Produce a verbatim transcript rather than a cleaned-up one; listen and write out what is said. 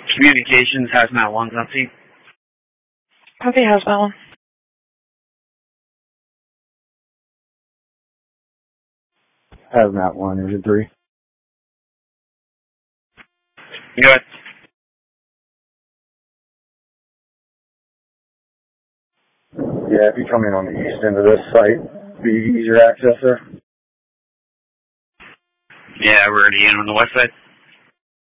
Communications, Hazmat one's empty. Copy, Hazmat one. Hazmat one, Agent three. Go ahead. Yeah, if you come in on the east end of this site, be easier access there. Yeah, we're already in on the west side.